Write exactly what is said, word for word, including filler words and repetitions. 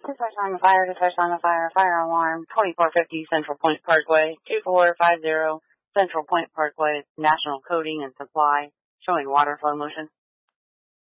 Dispatch on the fire, dispatch on the fire, fire alarm, twenty-four fifty Central Point Parkway, two four five zero Central Point Parkway, National Coating and Supply, showing water flow motion.